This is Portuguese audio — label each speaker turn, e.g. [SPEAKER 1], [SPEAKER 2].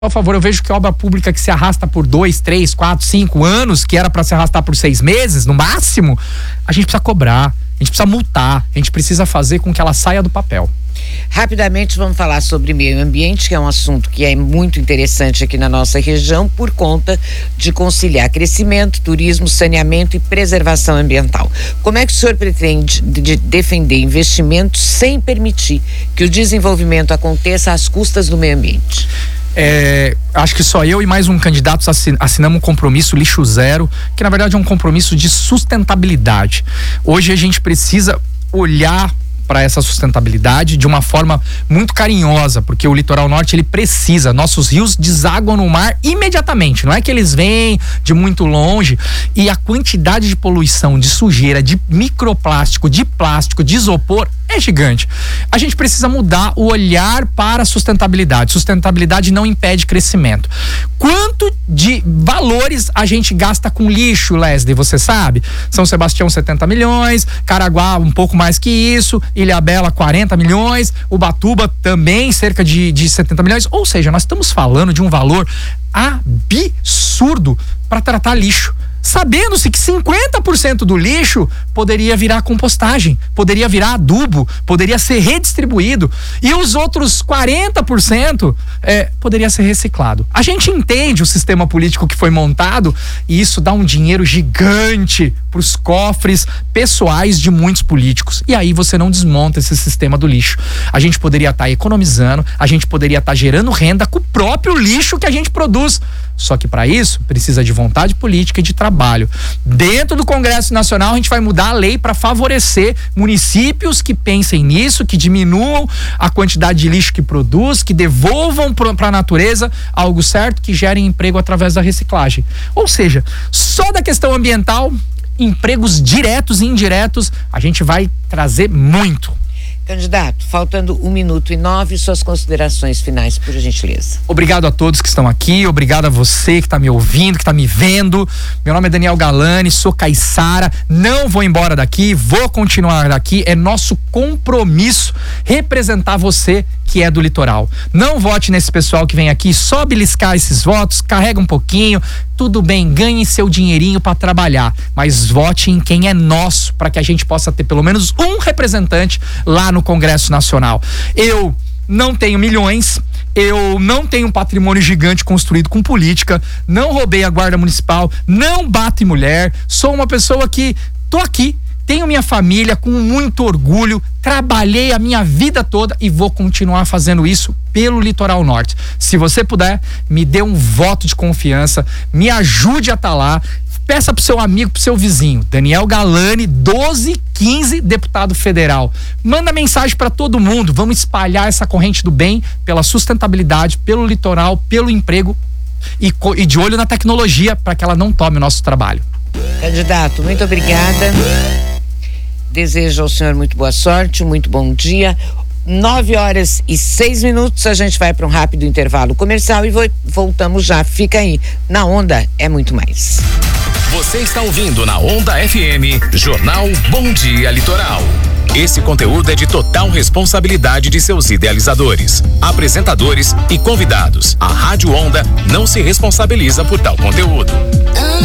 [SPEAKER 1] Por favor, eu vejo que obra pública que se arrasta por 2, 3, 4, 5 anos, que era para se arrastar por 6 meses, no máximo, a gente precisa cobrar, a gente precisa multar, a gente precisa fazer com que ela saia do papel.
[SPEAKER 2] Rapidamente vamos falar sobre meio ambiente, que é um assunto que é muito interessante aqui na nossa região por conta de conciliar crescimento, turismo, saneamento e preservação ambiental. Como é que o senhor pretende defender investimentos sem permitir que o desenvolvimento aconteça às custas do meio ambiente?
[SPEAKER 1] Acho que só eu e mais um candidato assinamos um compromisso lixo zero, que na verdade é um compromisso de sustentabilidade. Hoje a gente precisa olhar para essa sustentabilidade de uma forma muito carinhosa, porque o litoral norte ele precisa, nossos rios desaguam no mar imediatamente, não é que eles vêm de muito longe, e a quantidade de poluição, de sujeira, de microplástico, de plástico, de isopor é gigante. A gente precisa mudar o olhar para a sustentabilidade. Sustentabilidade não impede crescimento. Quanto de valores a gente gasta com lixo, Leslie, você sabe? São Sebastião 70 milhões, Caraguá um pouco mais que isso, Ilhabela 40 milhões, Ubatuba também cerca de 70 milhões. Ou seja, nós estamos falando de um valor absurdo para tratar lixo. Sabendo-se que 50% do lixo poderia virar compostagem, poderia virar adubo, poderia ser redistribuído, e os outros 40% poderia ser reciclado. A gente entende o sistema político que foi montado, e isso dá um dinheiro gigante para os cofres pessoais de muitos políticos, e aí você não desmonta esse sistema do lixo. A gente poderia estar economizando, a gente poderia estar gerando renda com o próprio lixo que a gente produz. Só que para isso precisa de vontade política e de trabalho. Dentro do Congresso Nacional a gente vai mudar a lei para favorecer municípios que pensem nisso, que diminuam a quantidade de lixo que produz, que devolvam para a natureza algo certo, que gerem emprego através da reciclagem. Ou seja, só da questão ambiental, empregos diretos e indiretos, a gente vai trazer muito.
[SPEAKER 2] Candidato, faltando 1:09, suas considerações finais, por gentileza.
[SPEAKER 1] Obrigado a todos que estão aqui, obrigado a você que está me ouvindo, que está me vendo. Meu nome é Daniel Galani, sou caiçara, não vou embora daqui, vou continuar daqui. É nosso compromisso representar você que é do litoral. Não vote nesse pessoal que vem aqui só beliscar esses votos, carrega um pouquinho, tudo bem, ganhe seu dinheirinho para trabalhar, mas vote em quem é nosso, para que a gente possa ter pelo menos um representante lá no Congresso Nacional. Eu não tenho milhões, eu não tenho um patrimônio gigante construído com política, não roubei a guarda municipal, não bato em mulher, sou uma pessoa que tô aqui, tenho minha família com muito orgulho, trabalhei a minha vida toda e vou continuar fazendo isso pelo litoral norte. Se você puder, me dê um voto de confiança, me ajude a estar lá, peça pro seu amigo, pro seu vizinho, Daniel Galani, 1215, deputado federal. Manda mensagem para todo mundo, vamos espalhar essa corrente do bem pela sustentabilidade, pelo litoral, pelo emprego e de olho na tecnologia para que ela não tome o nosso trabalho.
[SPEAKER 2] Candidato, muito obrigada. Desejo ao senhor muito boa sorte, muito bom dia. 9h06, a gente vai para um rápido intervalo comercial e voltamos já. Fica aí, na Onda é muito mais.
[SPEAKER 3] Você está ouvindo na Onda FM, Jornal Bom Dia Litoral. Esse conteúdo é de total responsabilidade de seus idealizadores, apresentadores e convidados. A Rádio Onda não se responsabiliza por tal conteúdo.